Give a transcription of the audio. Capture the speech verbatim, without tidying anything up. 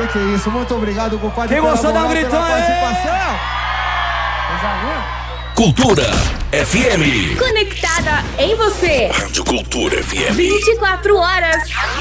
que isso. Muito obrigado, compadre. Quem gostou, dá um gritão aí. Participação. Cultura F M. Conectada em você. Rádio Cultura F M. vinte e quatro horas.